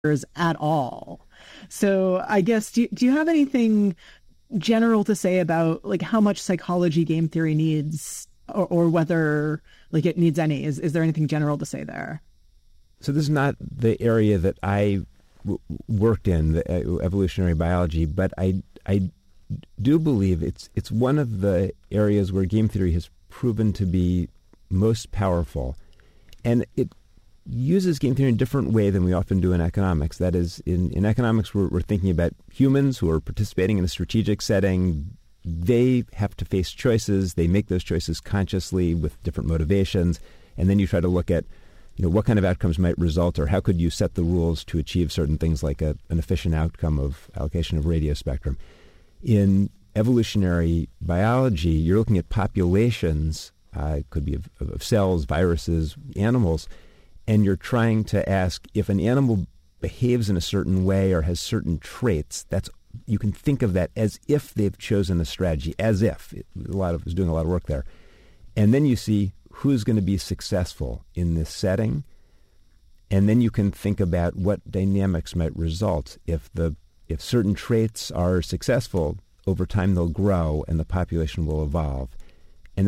at all. So I guess, do you have anything general to say about like how much psychology game theory needs, or whether like it needs any? Is there anything general to say there? So this is not the area that I worked in, the evolutionary biology, but I do believe it's one of the areas where game theory has proven to be most powerful. And it uses game theory in a different way than we often do in economics. That is, in economics, we're thinking about humans who are participating in a strategic setting. They have to face choices. They make those choices consciously with different motivations. And then you try to look at what kind of outcomes might result, or how could you set the rules to achieve certain things like an efficient outcome of allocation of radio spectrum. In evolutionary biology, you're looking at populations, it could be of cells, viruses, animals, and you're trying to ask if an animal behaves in a certain way or has certain traits. You can think of that as if they've chosen a strategy, as if. It's doing a lot of work there. And then you see who's going to be successful in this setting, and then you can think about what dynamics might result. If certain traits are successful, over time they'll grow and the population will evolve. And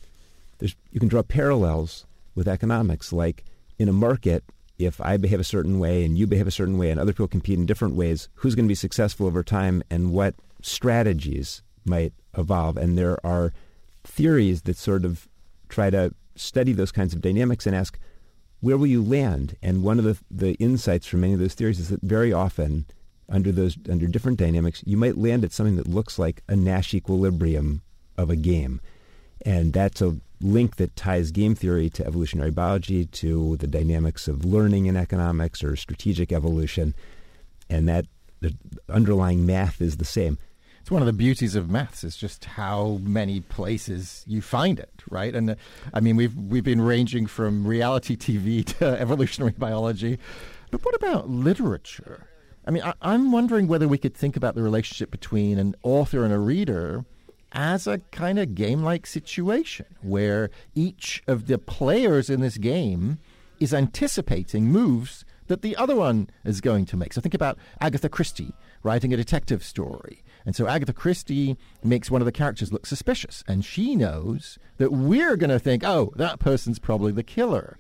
you can draw parallels with economics, like in a market, if I behave a certain way and you behave a certain way and other people compete in different ways, who's going to be successful over time and what strategies might evolve? And there are theories that sort of try to study those kinds of dynamics and ask, where will you land? And one of the insights from many of those theories is that very often, under different dynamics, you might land at something that looks like a Nash equilibrium of a game. And that's a link that ties game theory to evolutionary biology, to the dynamics of learning in economics or strategic evolution, and that the underlying math is the same. It's one of the beauties of maths is just how many places you find it, right? And I mean, we've been ranging from reality TV to evolutionary biology, but what about literature? I mean, I'm wondering whether we could think about the relationship between an author and a reader as a kind of game-like situation where each of the players in this game is anticipating moves that the other one is going to make. So think about Agatha Christie writing a detective story. And so Agatha Christie makes one of the characters look suspicious, and she knows that we're going to think, oh, that person's probably the killer.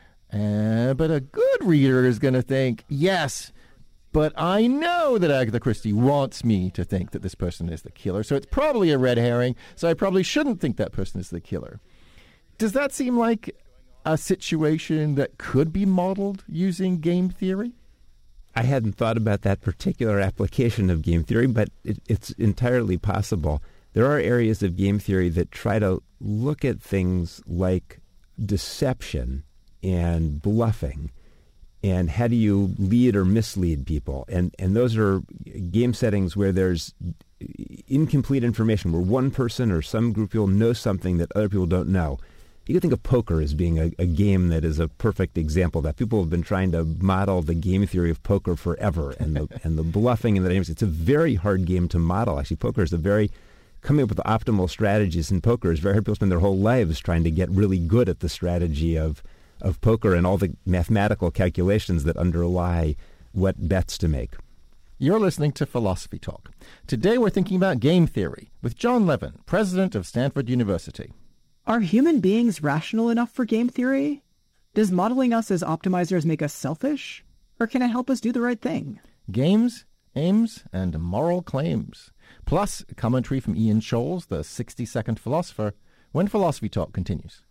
But a good reader is going to think, yes, but I know that Agatha Christie wants me to think that this person is the killer, so it's probably a red herring, so I probably shouldn't think that person is the killer. Does that seem like a situation that could be modeled using game theory? I hadn't thought about that particular application of game theory, but it's entirely possible. There are areas of game theory that try to look at things like deception and bluffing, and how do you lead or mislead people. And those are game settings where there's incomplete information, where one person or some group of people know something that other people don't know. You can think of poker as being a game that is a perfect example of that. People have been trying to model the game theory of poker forever, and the bluffing and the names. It's a very hard game to model. Actually, poker is coming up with the optimal strategies in poker is very hard. People spend their whole lives trying to get really good at the strategy of poker and all the mathematical calculations that underlie what bets to make. You're listening to Philosophy Talk. Today we're thinking about game theory with John Levin, president of Stanford University. Are human beings rational enough for game theory? Does modeling us as optimizers make us selfish? Or can it help us do the right thing? Games, aims, and moral claims. Plus, commentary from Ian Scholes, the 60-second philosopher, when Philosophy Talk continues.